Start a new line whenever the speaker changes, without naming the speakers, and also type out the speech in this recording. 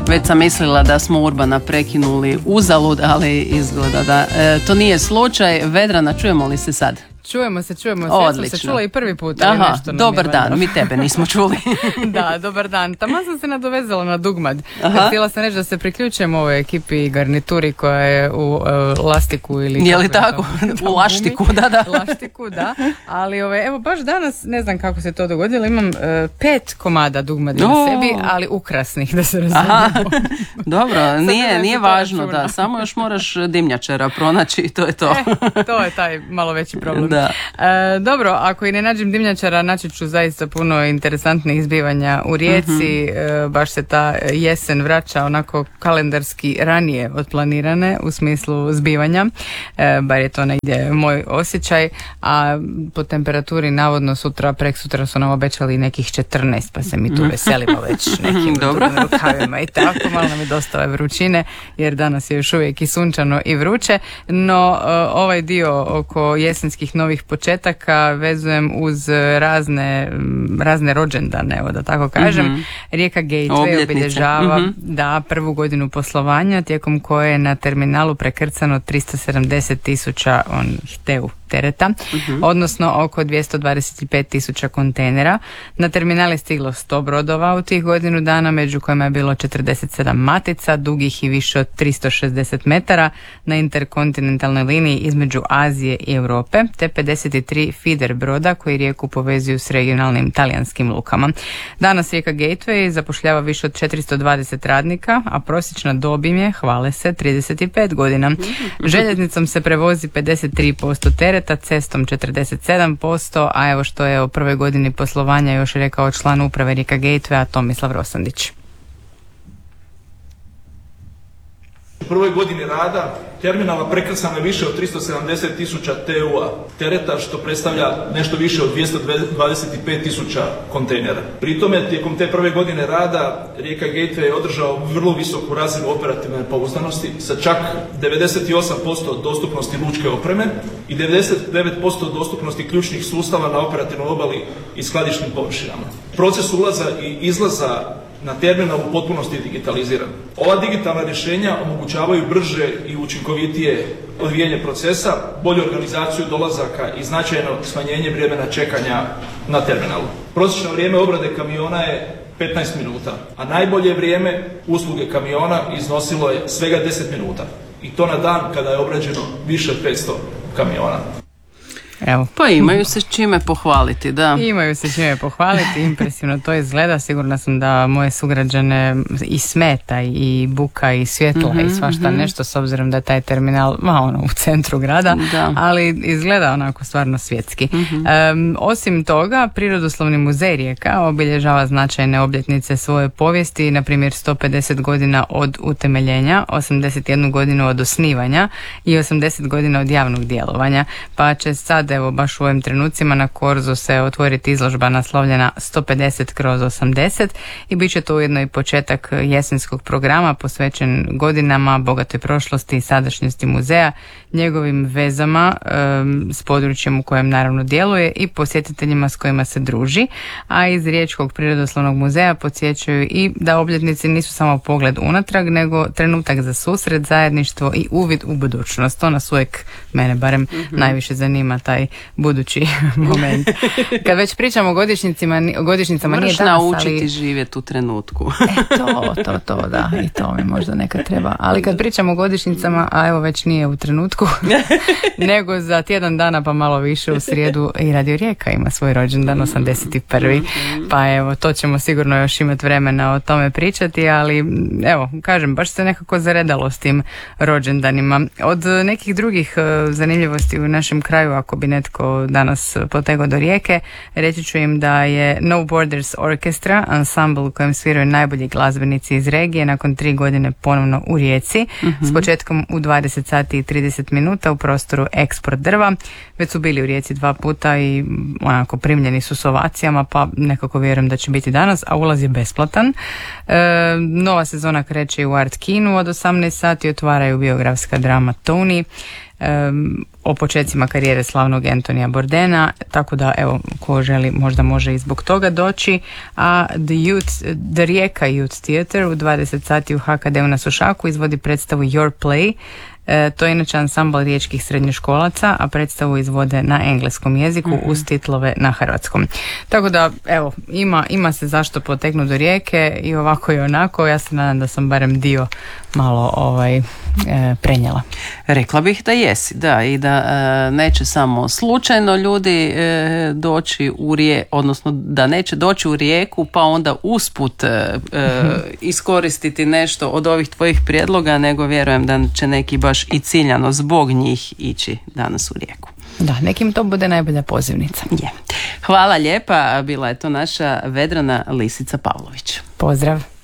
Već sam mislila da smo Urbana prekinuli uzalud, ali izgleda da to nije slučaj. Vedrana, čujemo li se sad?
Čujemo se.
Odlično.
Ja sam se čula i prvi put.
Aha, dobar dan, mi tebe nismo čuli.
Da, dobar dan. Taman sam se nadovezala na dugmad. Htjela sam reći da se priključujem ovoj ekipi i garnituri koja je u Lastiku ili...
Je li tako? U Laštiku, da.
Laštiku, da. Ali evo baš danas, ne znam kako se to dogodilo, imam 5 komada dugmadi na sebi, ali ukrasnih, da se razumijemo.
Dobro, nije važno, da. Samo još moraš dimnjačara pronaći i to je to.
To je taj malo veći problem.
Da.
Dobro, ako i ne nađem dimnjačara, naći ću zaista puno interesantnih zbivanja u Rijeci. Baš se ta jesen vraća onako kalendarski ranije od planirane u smislu zbivanja, bar je to negdje moj osjećaj, a po temperaturi navodno sutra, preksutra su nam obećali nekih 14, pa se mi tu veselimo već nekim rukavima i tako, malo nam je dosta vrućine jer danas je još uvijek i sunčano i vruće, no ovaj dio oko jesenskih novih početaka vezujem uz razne rođendane, evo da tako kažem. Rijeka Gateway obilježava prvu godinu poslovanja, tijekom koje je na terminalu prekrcano 370,000 TEU tereta, odnosno oko 225,000 kontejnera. Na terminal je stiglo 100 brodova u tih godinu dana, među kojima je bilo 47 matica, dugih i više od 360 metara na interkontinentalnoj liniji između Azije i Europe, te 53 feeder broda koji rijeku povezuju s regionalnim talijanskim lukama. Danas Rijeka Gateway zapošljava više od 420 radnika, a prosječna dob im je, hvale se, 35 godina. Željeznicom se prevozi 53% tereta, cestom 47%, a evo što je o prvoj godini poslovanja još rekao član uprave Rijeka Gateway, Tomislav Rosandić.
U prvoj godini rada terminala prekrcano je više od 370,000 TEU-a tereta, što predstavlja nešto više od 225,000 kontejnera. Pri tome, tijekom te prve godine rada, Rijeka Gateway je održao vrlo visoku razinu operativne pouzdanosti sa čak 98% dostupnosti lučke opreme i 99% dostupnosti ključnih sustava na operativnoj obali i skladišnim površinama. Proces ulaza i izlaza na terminal u potpunosti je digitaliziran. Ova digitalna rješenja omogućavaju brže i učinkovitije odvijanje procesa, bolju organizaciju dolazaka i značajno smanjenje vremena čekanja na terminalu. Prosječno vrijeme obrade kamiona je 15 minuta, a najbolje vrijeme usluge kamiona iznosilo je svega 10 minuta. I to na dan kada je obrađeno više od 500 kamiona.
Evo.
Pa imaju se čime pohvaliti, da.
Imaju se čime pohvaliti, impresivno to izgleda. Sigurna sam da moje sugrađane i smeta i buka i svjetla i svašta nešto, s obzirom da je taj terminal u centru grada, ali izgleda onako stvarno svjetski. Osim toga, Prirodoslovni muzej Rijeka obilježava značajne obljetnice svoje povijesti, na primjer 150 godina od utemeljenja, 81 godinu od osnivanja i 80 godina od javnog djelovanja, pa će sad evo baš u ovim trenucima na Korzu se otvoriti izložba naslovljena 150/80 i bit će to ujedno i početak jesenskog programa posvećen godinama, bogatoj prošlosti i sadašnjosti muzeja, njegovim vezama s područjem u kojem naravno djeluje i posjetiteljima s kojima se druži, a iz Riječkog prirodoslovnog muzeja podsjećaju i da obljetnici nisu samo pogled unatrag, nego trenutak za susret, zajedništvo i uvid u budućnost. To nas uvijek, mene barem, najviše zanima taj budući moment. Kad već pričamo o godišnjicama nije danas,
naučiti živjeti u trenutku.
To, da, i to mi možda nekad treba. Ali kad pričamo o godišnjicama, a evo već nije u trenutku, nego za tjedan dana pa malo više u srijedu i Radio Rijeka ima svoj rođendan, 81. Pa evo, to ćemo sigurno još imati vremena o tome pričati, ali evo, kažem, baš se nekako zaredalo s tim rođendanima. Od nekih drugih zanimljivosti u našem kraju, ako bi netko danas potegao do Rijeke, reći ću im da je No Borders Orchestra, ansambl u kojem sviraju najbolji glazbenici iz regije, nakon 3 godine ponovno u Rijeci, s početkom u 20 sati i 30 minuta u prostoru Eksport drva. Već su bili u Rijeci 2 puta i onako primljeni su s ovacijama, pa nekako vjerujem da će biti danas, a ulaz je besplatan. Nova sezona kreće u Art Kinu od 18 sati, otvaraju biografska drama Tony. o počecima karijere slavnog Antonija Bourdena, tako da evo, ko želi možda može i zbog toga doći. A The Rijeka Youth Theater u 20 sati u HKD-u na Sušaku izvodi predstavu Your Play. To je inače ansambl riječkih srednjoškolaca, a predstavu izvode na engleskom jeziku uz titlove na hrvatskom. Tako da, evo, ima se zašto potegnuti do Rijeke i ovako i onako. Ja se nadam da sam barem dio malo prenijela.
Rekla bih da jesi, da, i da neće samo slučajno ljudi doći u Rijeku, odnosno da neće doći u Rijeku pa onda usput iskoristiti nešto od ovih tvojih prijedloga, nego vjerujem da će neki baš i ciljano zbog njih ići danas u Rijeku.
Da, nekim to bude najbolja pozivnica.
Je. Hvala lijepa, bila je to naša Vedrana Lisica Pavlović.
Pozdrav.